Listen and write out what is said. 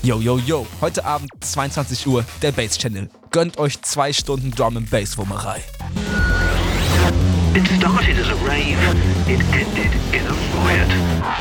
Yo, yo, yo, heute Abend 22 Uhr, der Bass Channel. Gönnt euch 2 Stunden Drum and Bass Wummerei. It started as a rave, it ended in a riot.